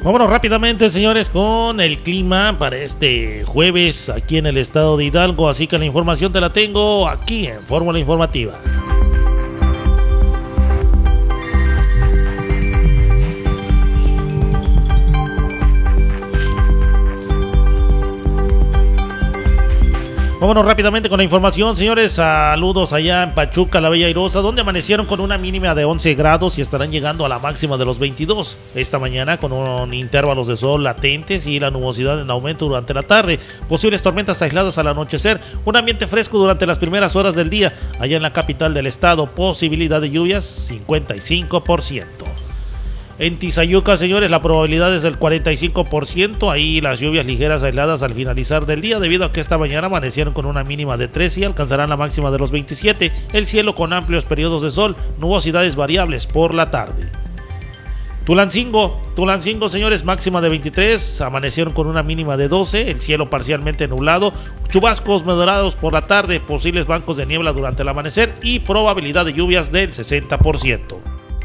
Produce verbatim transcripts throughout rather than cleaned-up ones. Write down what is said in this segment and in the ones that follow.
Vámonos rápidamente, señores, con el clima para este jueves aquí en el estado de Hidalgo. Así que la información te la tengo aquí en Fórmula Informativa. Vámonos rápidamente con la información, señores. Saludos allá en Pachuca, la Bella Airosa, donde amanecieron con una mínima de once grados y estarán llegando a la máxima de los veintidós. Esta mañana con un intervalos de sol latentes y la nubosidad en aumento durante la tarde. Posibles tormentas aisladas al anochecer. Un ambiente fresco durante las primeras horas del día. Allá en la capital del estado, posibilidad de lluvias cincuenta y cinco por ciento. En Tizayuca, señores, la probabilidad es del cuarenta y cinco por ciento. Ahí las lluvias ligeras aisladas al finalizar del día, debido a que esta mañana amanecieron con una mínima de tres y alcanzarán la máxima de los veintisiete. El cielo con amplios periodos de sol, nubosidades variables por la tarde. Tulancingo, Tulancingo, señores, máxima de veintitrés, amanecieron con una mínima de doce, el cielo parcialmente nublado, chubascos moderados por la tarde, posibles bancos de niebla durante el amanecer y probabilidad de lluvias del sesenta por ciento.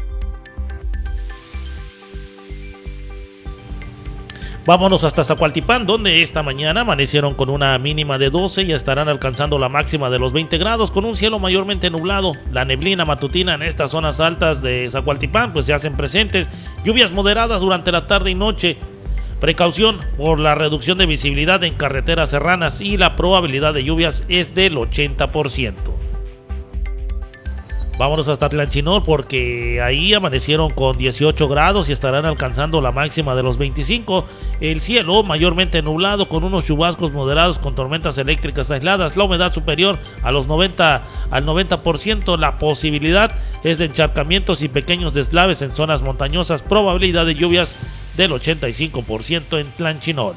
Vámonos hasta Zacualtipán, donde esta mañana amanecieron con una mínima de doce y estarán alcanzando la máxima de los veinte grados con un cielo mayormente nublado. La neblina matutina en estas zonas altas de Zacualtipán pues se hacen presentes, lluvias moderadas durante la tarde y noche. Precaución por la reducción de visibilidad en carreteras serranas y la probabilidad de lluvias es del ochenta por ciento. Vámonos hasta Tlanchinol porque ahí amanecieron con dieciocho grados y estarán alcanzando la máxima de los veinticinco. El cielo mayormente nublado con unos chubascos moderados con tormentas eléctricas aisladas. La humedad superior a los noventa al noventa por ciento. La posibilidad es de encharcamientos y pequeños deslaves en zonas montañosas. Probabilidad de lluvias del ochenta y cinco por ciento en Tlanchinol.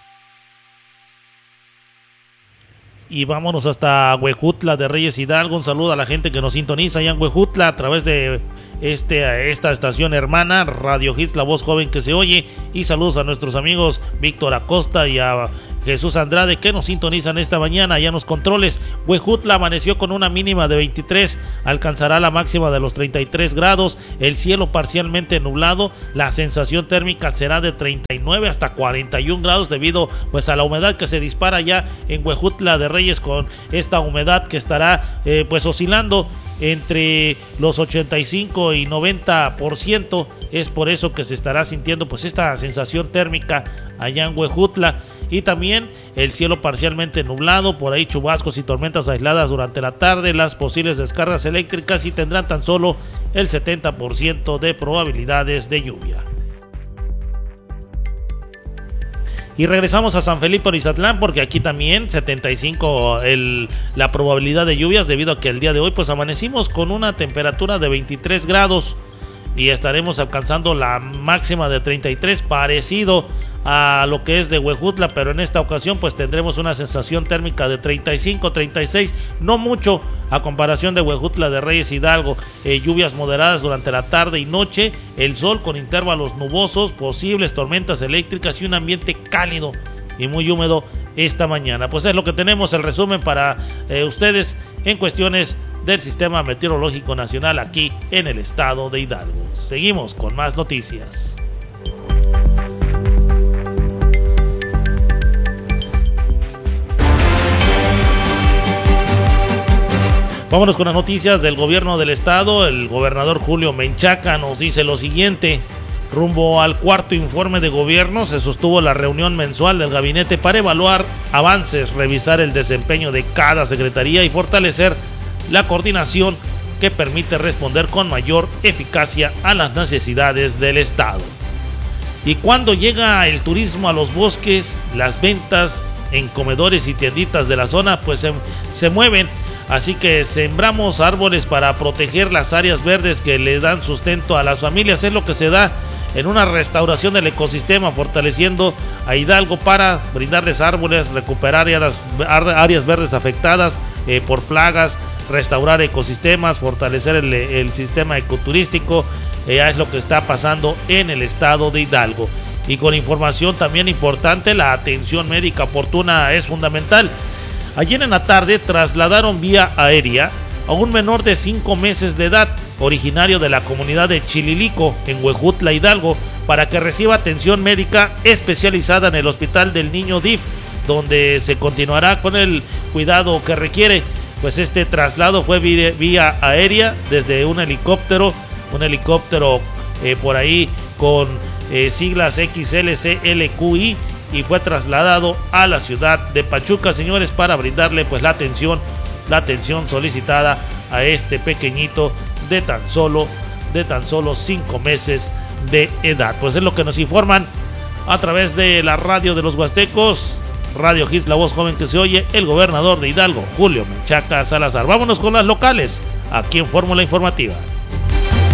Y vámonos hasta Huejutla de Reyes Hidalgo. Un saludo a la gente que nos sintoniza allá en Huejutla a través de este, esta estación hermana Radio Hits, la voz joven que se oye. Y saludos a nuestros amigos Víctor Acosta y a Jesús Andrade que nos sintonizan esta mañana allá en los controles. Huejutla amaneció con una mínima de veintitrés, alcanzará la máxima de los treinta y tres grados, el cielo parcialmente nublado, la sensación térmica será de treinta y nueve hasta cuarenta y un grados debido pues a la humedad que se dispara ya en Huejutla de Reyes, con esta humedad que estará eh, pues oscilando entre los ochenta y cinco y noventa por ciento. Es por eso que se estará sintiendo pues esta sensación térmica allá en Huejutla. Y también el cielo parcialmente nublado, por ahí chubascos y tormentas aisladas durante la tarde, las posibles descargas eléctricas y tendrán tan solo el setenta por ciento de probabilidades de lluvia. Y regresamos a San Felipe Orizatlán porque aquí también setenta y cinco el, la probabilidad de lluvias, debido a que el día de hoy pues amanecimos con una temperatura de veintitrés grados y estaremos alcanzando la máxima de treinta y tres, parecido a lo que es de Huejutla, pero en esta ocasión pues tendremos una sensación térmica de treinta y cinco, treinta y seis, no mucho a comparación de Huejutla de Reyes Hidalgo. Eh, lluvias moderadas durante la tarde y noche, el sol con intervalos nubosos, posibles tormentas eléctricas y un ambiente cálido y muy húmedo esta mañana. Pues es lo que tenemos, el resumen para eh, ustedes en cuestiones del Sistema Meteorológico Nacional aquí en el estado de Hidalgo. Seguimos con más noticias. Vámonos con las noticias del gobierno del estado. El gobernador Julio Menchaca nos dice lo siguiente: rumbo al cuarto informe de gobierno se sostuvo la reunión mensual del gabinete para evaluar avances, revisar el desempeño de cada secretaría y fortalecer la coordinación que permite responder con mayor eficacia a las necesidades del estado. Y cuando llega el turismo a los bosques, las ventas en comedores y tienditas de la zona pues se, se mueven. Así que sembramos árboles para proteger las áreas verdes que le dan sustento a las familias. Es lo que se da en una restauración del ecosistema, fortaleciendo a Hidalgo para brindarles árboles, recuperar áreas, áreas verdes afectadas eh, por plagas, restaurar ecosistemas, fortalecer el, el sistema ecoturístico. Eh, es lo que está pasando en el estado de Hidalgo. Y con información también importante, la atención médica oportuna es fundamental. Ayer en la tarde trasladaron vía aérea a un menor de cinco meses de edad originario de la comunidad de Chililico, en Huejutla, Hidalgo, para que reciba atención médica especializada en el Hospital del Niño D I F, donde se continuará con el cuidado que requiere. Pues este traslado fue vía, vía aérea desde un helicóptero, un helicóptero eh, por ahí con eh, siglas X L C L Q I, y fue trasladado a la ciudad de Pachuca, señores, para brindarle pues la atención, la atención solicitada a este pequeñito de tan solo, de tan solo cinco meses de edad. Pues es lo que nos informan a través de la radio de los Huastecos, Radio Hits, la voz joven que se oye, el gobernador de Hidalgo, Julio Menchaca Salazar. Vámonos con las locales, aquí en Fórmula Informativa.